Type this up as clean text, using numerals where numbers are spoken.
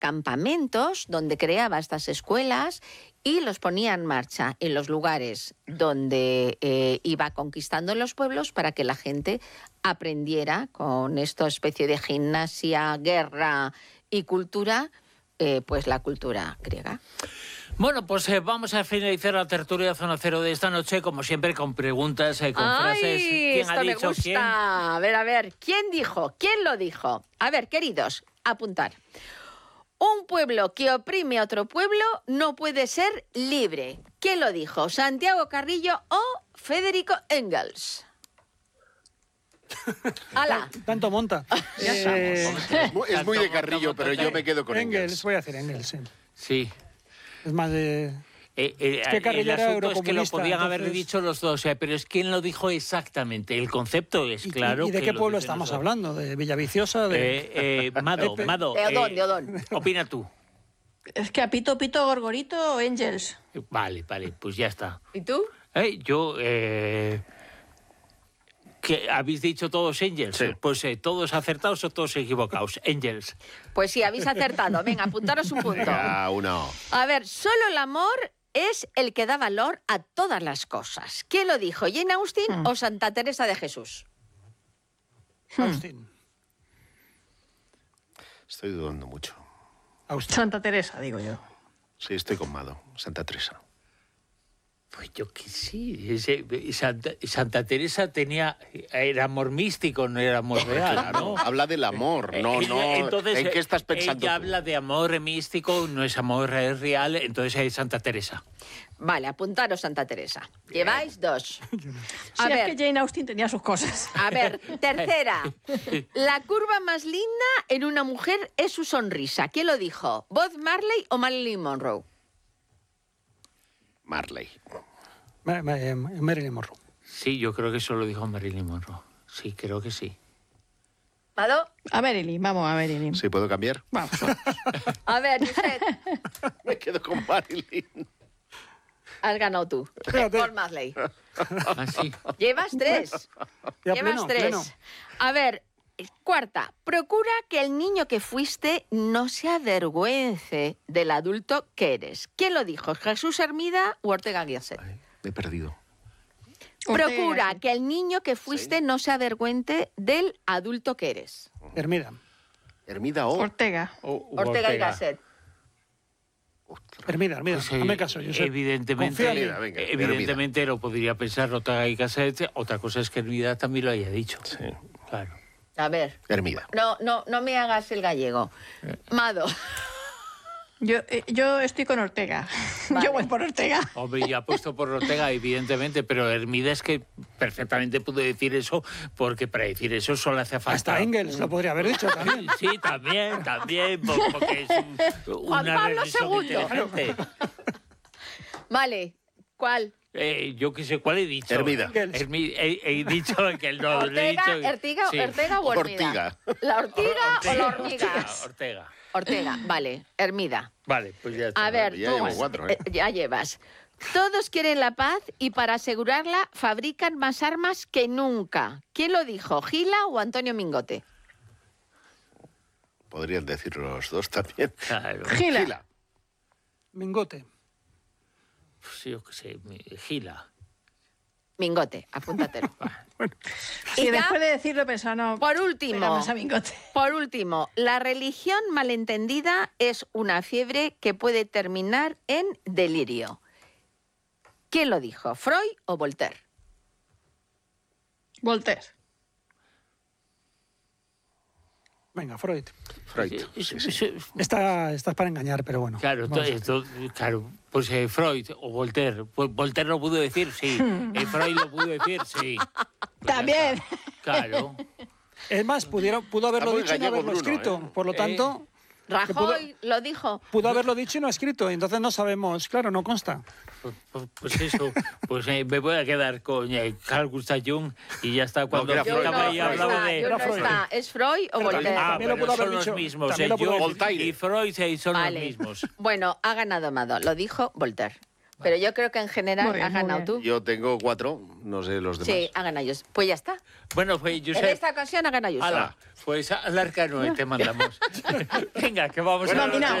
campamentos donde creaba estas escuelas y los ponía en marcha en los lugares donde iba conquistando los pueblos para que la gente aprendiera con esta especie de gimnasia, guerra y cultura, pues la cultura griega. Bueno, pues vamos a finalizar la tertulia de Zona Cero de esta noche, como siempre, con preguntas, con frases. ¿Quién ha dicho me gusta. quién? A ver, ¿quién dijo? ¿Quién lo dijo? A ver, queridos, apuntar. Un pueblo que oprime a otro pueblo no puede ser libre. ¿Quién lo dijo? ¿Santiago Carrillo o Federico Engels? ¡Hala! Tanto monta. Es muy de Carrillo, pero yo me quedo con Engels. Voy a hacer Engels, sí. Sí. Es más de... el Carrillo era asunto es que lo eurocomunista, podían haber entonces... dicho los dos, pero es quién lo dijo exactamente. El concepto es claro. ¿Y de que qué lo pueblo dicen estamos los dos. hablando? ¿De Villaviciosa? Mado. De Odón. Opina tú. Es que a Pito Gorgorito o Engels. Vale, pues ya está. ¿Y tú? Yo... ¿Que habéis dicho todos Engels? Sí. Pues todos acertados o todos equivocados. Engels. Pues sí, habéis acertado. Venga, apuntaros un punto. Uno. A ver, solo el amor es el que da valor a todas las cosas. ¿Quién lo dijo? ¿Jane Austen o Santa Teresa de Jesús? Austin. Estoy dudando mucho. Austin. Santa Teresa, digo yo. Sí, estoy con Mado. Santa Teresa. Pues yo que sí. Santa Teresa era amor místico, no era amor real, ¿no? Habla del amor, no. Entonces, ¿En qué estás pensando ella tú? habla de amor místico, no es amor real, entonces es Santa Teresa. Vale, apuntaros Santa Teresa. Lleváis 2. Sí, A ver. es que Jane Austen tenía sus cosas. A ver, tercera. La curva más linda en una mujer es su sonrisa. ¿Quién lo dijo? ¿Bob Marley o Marilyn Monroe? Marley. Marilyn Monroe. Sí, yo creo que eso lo dijo Marilyn Monroe. Sí, creo que sí. ¿Mado? A Marilyn, vamos a Marilyn. ¿Sí puedo cambiar? Vamos. A ver, Josep, Me quedo con Marilyn. has ganado tú. Espérate. Bob Marley. Ah, sí. Llevas 3. Ya, Llevas 3. pleno. A ver, cuarta. Procura que el niño que fuiste no se avergüence del adulto que eres. ¿Quién lo dijo? ¿Jesús Hermida o Ortega Gasset? Ay, me he perdido. Procura que el niño que fuiste no se avergüence del adulto que eres. Hermida. Hermida o... Ortega. Ortega y Gasset. Hermida. Pues, Hazme caso. Yo sé. evidentemente, Confía en mí. Venga, evidentemente lo podría pensar Ortega y Gasset. Otra cosa es que Hermida también lo haya dicho. Sí. Claro. A ver, Hermida. no me hagas el gallego. Mado. Yo estoy con Ortega. Vale. Yo voy por Ortega. Hombre, ya ha puesto por Ortega, evidentemente, pero Hermida es que perfectamente pudo decir eso, porque para decir eso solo hace falta... Hasta Engels lo podría haber dicho también. Sí, también, porque es Juan una Pablo reflexión II. inteligente. Vale, ¿cuál? Yo qué sé, ¿cuál he dicho? Hermida. He dicho que no, le he dicho... Ortega, Sí. Ortega o Hermida. Ortiga. ¿La ortiga o la hormiga? Ortega. Ortega, vale, Hermida. Vale, pues ya está. A ver, Ya tú, llevo 4, ¿eh? ya llevas. Todos quieren la paz y para asegurarla fabrican más armas que nunca. ¿Quién lo dijo, Gila o Antonio Mingote? Podrían decir los dos también. Claro. Gila. Mingote. Pues yo qué sé, Gila. Mingote, apúntatelo. Y ya, después de decirlo pensaba, no, por pega último, más a Mingote. la religión malentendida es una fiebre que puede terminar en delirio. ¿Quién lo dijo, Freud o Voltaire? Voltaire. Venga, Freud. Freud. Sí, sí. Estás para engañar, pero bueno. Claro, claro, pues Freud o Voltaire. Pues Voltaire lo pudo decir, sí. Freud lo pudo decir, sí. Pues ya También. está. Claro. Es más, pudo haberlo muy dicho y no gallego, haberlo Bruno, escrito. ¿eh? Por lo tanto, Rajoy lo dijo. pudo haberlo dicho y no escrito. Entonces no sabemos, claro, no consta. Pues eso, pues me voy a quedar con Carl Gustav Jung y ya está. Cuando No, que era Freud. acaba y No, hablaba está, de... no Freud. está. ¿Es Freud o Voltaire? También lo pero pudo haber son dicho- los mismos. también lo pudo Jung haber dicho. y Freud son Vale. los mismos. Bueno, ha ganado Mado. Lo dijo Voltaire. Pero yo creo que en general Muy bien, has muy ganado bien. tú. Yo tengo 4, no sé los demás. Sí, ha ganado yo. Pues ya está. Bueno, pues En Josep, esta ocasión ha ganado yo. ala, pues al arcano te mandamos. Venga, que vamos a... Nominado.